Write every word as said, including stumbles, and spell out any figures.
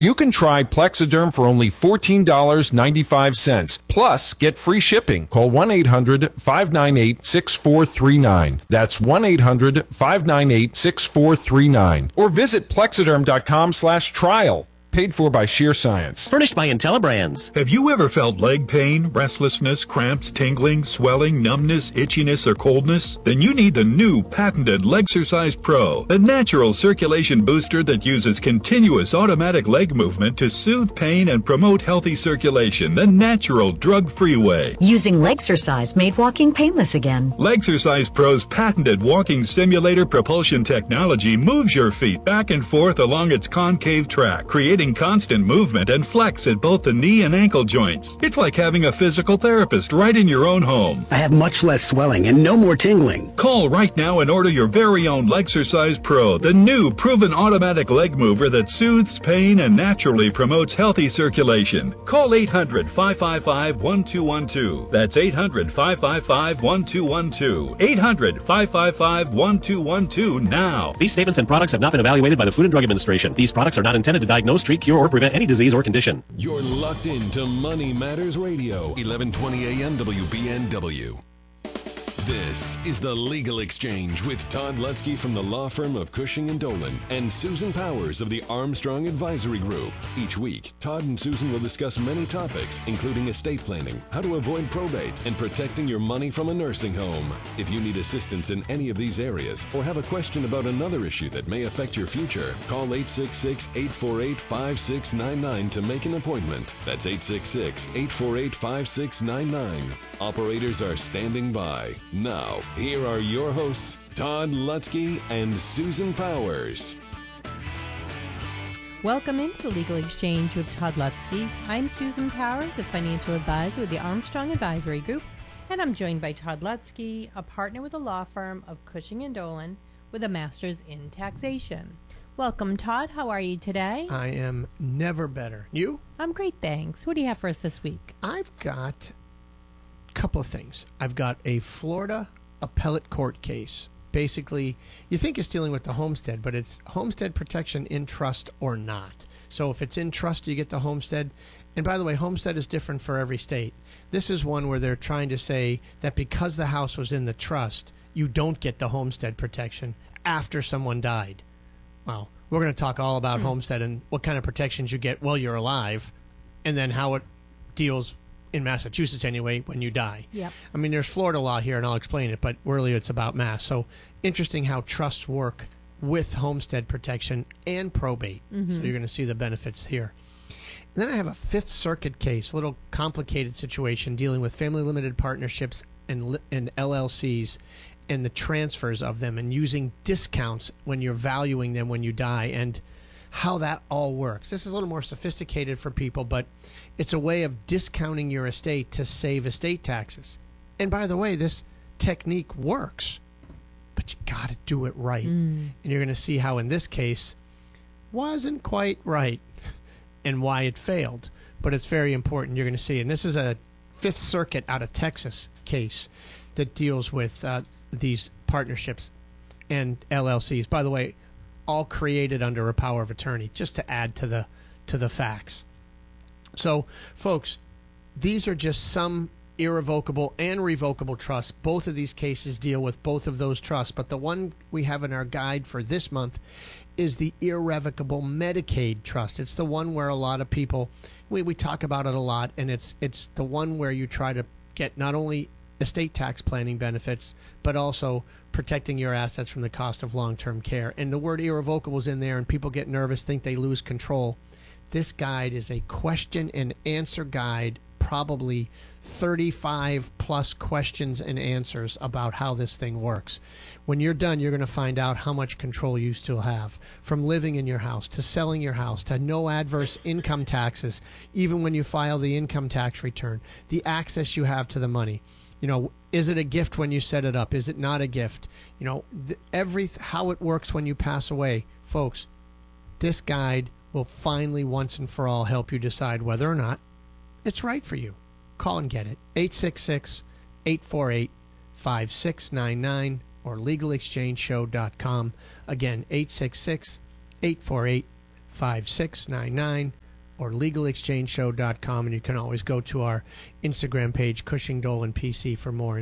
You can try Plexiderm for only fourteen dollars and ninety-five cents, plus get free shipping. Call one eight hundred five nine eight six four three nine. That's one eight hundred five nine eight six four three nine. Or visit plexiderm.com slash trial. Paid for by Sheer Science. Furnished by IntelliBrands. Have you ever felt leg pain, restlessness, cramps, tingling, swelling, numbness, itchiness, or coldness? Then you need the new patented Legsercise Pro, a natural circulation booster that uses continuous automatic leg movement to soothe pain and promote healthy circulation the natural, drug-free way. Using Legsercise made walking painless again. Legsercise Pro's patented walking stimulator propulsion technology moves your feet back and forth along its concave track, creating constant movement and flex at both the knee and ankle joints. It's like having a physical therapist right in your own home. I have much less swelling and no more tingling. Call right now and order your very own Legsercise Pro, the new proven automatic leg mover that soothes pain and naturally promotes healthy circulation. Call eight hundred five five five one two one two. That's eight hundred five five five one two one two. eight hundred five five five one two one two now. These statements and products have not been evaluated by the Food and Drug Administration. These products are not intended to diagnose, treat, cure, or prevent any disease or condition. You're locked into Money Matters Radio, eleven twenty A M W B N W. This is The Legal Exchange with Todd Lutzke from the law firm of Cushing and Dolan and Susan Powers of the Armstrong Advisory Group. Each week, Todd and Susan will discuss many topics, including estate planning, how to avoid probate, and protecting your money from a nursing home. If you need assistance in any of these areas or have a question about another issue that may affect your future, call eight six six, eight four eight, five six nine nine to make an appointment. That's eight six six, eight four eight, five six nine nine. Operators are standing by. Now, here are your hosts, Todd Lutzke and Susan Powers. Welcome into the Legal Exchange with Todd Lutzke. I'm Susan Powers, a financial advisor with the Armstrong Advisory Group, and I'm joined by Todd Lutzke, a partner with the law firm of Cushing and Dolan with a master's in taxation. Welcome, Todd. How are you today? I am never better. You? I'm great, thanks. What do you have for us this week? I've got couple of things. I've got a Florida appellate court case. Basically, you think it's dealing with the homestead, but it's homestead protection in trust or not. So if it's in trust, you get the homestead. And by the way, homestead is different for every state. This is one where they're trying to say that because the house was in the trust, you don't get the homestead protection after someone died. Well, we're going to talk all about mm. homestead and what kind of protections you get while you're alive, and then how it deals in Massachusetts anyway, when you die. Yep. I mean, there's Florida law here, and I'll explain it, but really it's about Mass. So interesting how trusts work with homestead protection and probate. Mm-hmm. So you're going to see the benefits here. And then I have a Fifth Circuit case, a little complicated situation dealing with family limited partnerships and, and L L Cs and the transfers of them and using discounts when you're valuing them when you die and how that all works. This is a little more sophisticated for people, but it's a way of discounting your estate to save estate taxes. And by the way, this technique works, but you got to do it right. Mm. And you're going to see how in this case wasn't quite right and why it failed. But it's very important. You're going to see. And this is a Fifth Circuit out of Texas case that deals with uh, these partnerships and L L Cs. By the way, all created under a power of attorney, just to add to the to the facts. So, folks, these are just some irrevocable and revocable trusts. Both of these cases deal with both of those trusts, but the one we have in our guide for this month is the irrevocable Medicaid trust. It's the one where a lot of people, we, we talk about it a lot, and it's it's the one where you try to get not only estate tax planning benefits, but also protecting your assets from the cost of long-term care. And the word irrevocable is in there, and people get nervous, think they lose control. This guide is a question and answer guide, probably thirty-five plus questions and answers about how this thing works. When you're done, you're going to find out how much control you still have, from living in your house to selling your house to no adverse income taxes, even when you file the income tax return, the access you have to the money. You know, is it a gift when you set it up? Is it not a gift? You know, th- every how it works when you pass away. Folks, this guide will finally once and for all help you decide whether or not it's right for you. Call and get it. eight six six, eight four eight, five six nine nine or legal exchange show dot com. Again, eight six six, eight four eight, five six nine nine or legal exchange show dot com, and you can always go to our Instagram page, Cushing Dolan P C, for more